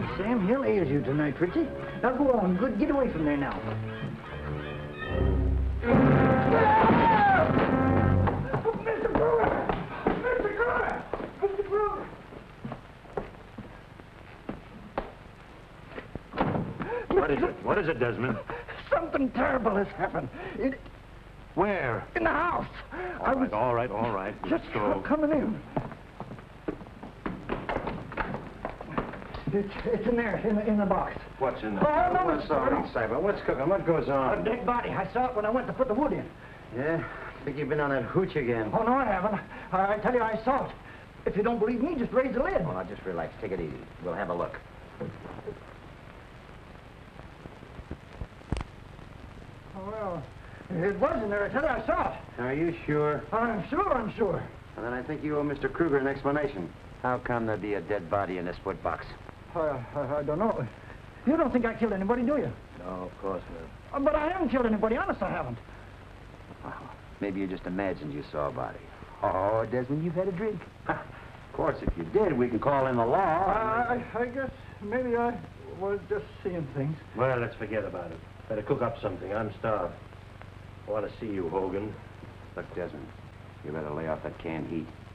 Sam Hill ails you tonight, Fritzy. Now go on, good. Get away from there now. Mr. Brewer! Mr. Brewer! Mr. Brewer! What is it? What is it, Desmond? Something terrible has happened. Where? In the house. All right. Just Let's go. coming in. It's in there, in the box. What's in Oh, there? no, What's on inside? What's cooking? What goes A on? dead body. I saw it when I went to put the wood in. Yeah? I think you've been on that hooch again. Oh, no, I haven't. I tell you, I saw it. If you don't believe me, just raise the lid. Well, now, just relax. Take it easy. We'll have a look. Oh, well, it was in there. I tell you, I saw it. Are you sure? I'm sure. Well, then I think you owe Mr. Kruger an explanation. How come there'd be a dead body in this wood box? I don't know. You don't think I killed anybody, do you? No, of course not. But I haven't killed anybody. Honest, I haven't. Oh, maybe you just imagined you saw a body. Oh, Desmond, you've had a drink. Of course, if you did, we can call in the law. I guess maybe I was just seeing things. Well, let's forget about it. Better cook up something. I'm starved. I want to see you, Hogan. Look, Desmond, you better lay off that canned heat.